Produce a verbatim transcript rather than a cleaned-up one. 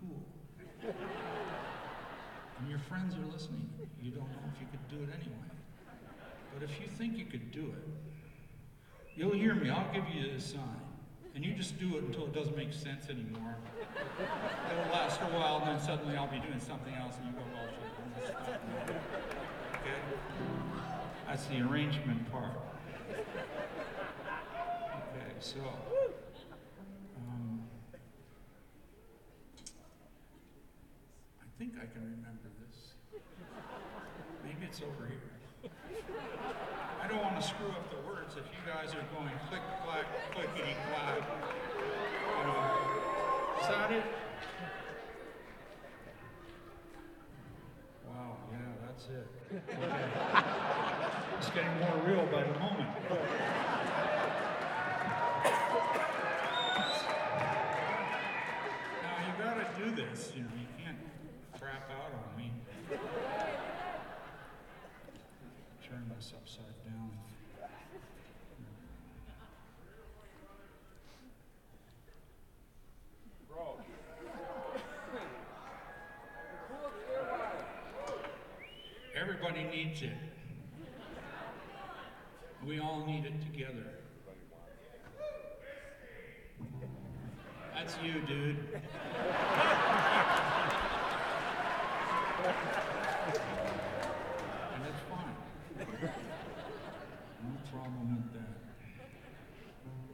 cool. And your friends are listening. You don't know if you could do it anyway. But if you think you could do it, you'll hear me. I'll give you a sign. And you just do it until it doesn't make sense anymore. It'll last a while, and then suddenly I'll be doing something else, and you go, well, shit, I'm gonna stop now. Okay? That's the arrangement part. Okay, so. Um, I think I can remember this. Maybe it's over here. I don't want to screw up the words if you guys are going click, clack, clickety, clack. You know, is that it? Wow, yeah, that's it. Okay. It's getting more real by the moment. Now, you gotta do this, you know, you can't crap out on me. Turn this upside down. Bro. Everybody needs it. We all need it together. That's you, dude. And it's fine. No problem with that.